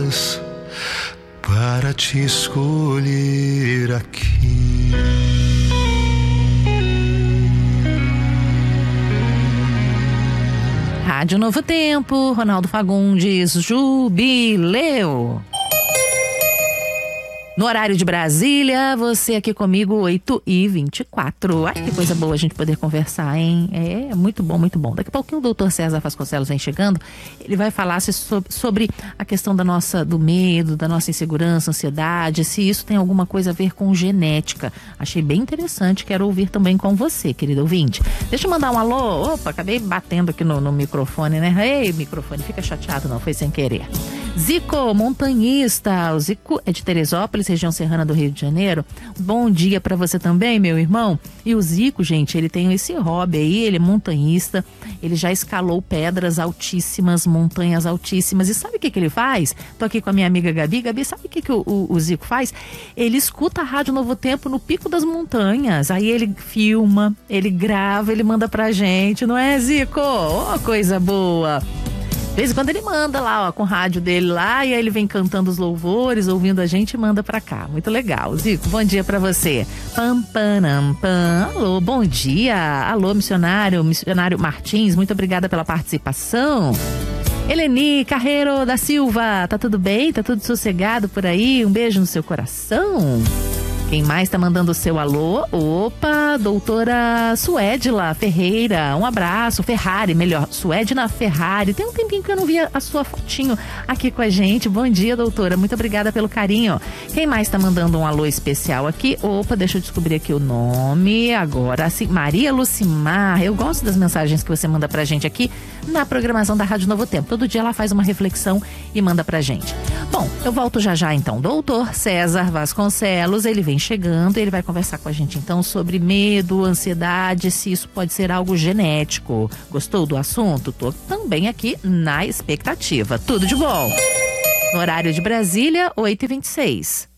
horas para te escolher aqui. Rádio Novo Tempo, Ronaldo Fagundes, Jubileu. No horário de Brasília, você aqui comigo, 8h24. Ai, que coisa boa a gente poder conversar, hein? É muito bom, muito bom. Daqui a pouquinho o doutor César Vasconcelos vem chegando. Ele vai falar sobre a questão do medo, da nossa insegurança, ansiedade, se isso tem alguma coisa a ver com genética. Achei bem interessante, quero ouvir também com você, querido ouvinte. Deixa eu mandar um alô. Opa, acabei batendo aqui no microfone, né? Ei, microfone, fica chateado não, foi sem querer. Zico, montanhista. O Zico é de Teresópolis, região serrana do Rio de Janeiro. Bom dia pra você também, meu irmão. E o Zico, gente, ele tem esse hobby aí, ele é montanhista, ele já escalou pedras altíssimas, montanhas altíssimas. E sabe o que ele faz? Tô aqui com a minha amiga Gabi. Gabi, sabe o que o Zico faz? Ele escuta a Rádio Novo Tempo no pico das montanhas. Aí ele filma, ele grava, ele manda pra gente, não é, Zico? Oh, coisa boa! De vez em quando ele manda lá, ó, com o rádio dele lá, e aí ele vem cantando os louvores, ouvindo a gente e manda pra cá. Muito legal. Zico, bom dia pra você. Pam, pam, pam. Alô, bom dia. Alô, missionário Martins, muito obrigada pela participação. Eleni Carreiro da Silva, tá tudo bem? Tá tudo sossegado por aí? Um beijo no seu coração. Quem mais tá mandando o seu alô? Opa, doutora Suedla Ferreira, um abraço. Ferrari, melhor, Suedna Ferrari. Tem um tempinho que eu não vi a sua fotinho aqui com a gente. Bom dia, doutora, muito obrigada pelo carinho. Quem mais tá mandando um alô especial aqui? Opa, deixa eu descobrir aqui o nome. Agora sim, Maria Lucimar. Eu gosto das mensagens que você manda pra gente aqui na programação da Rádio Novo Tempo. Todo dia ela faz uma reflexão e manda pra gente. Bom, eu volto já então. Doutor César Vasconcelos, ele vem chegando, ele vai conversar com a gente então sobre medo, ansiedade, se isso pode ser algo genético. Gostou do assunto? Tô também aqui na expectativa. Tudo de bom. No horário de Brasília, 8h26.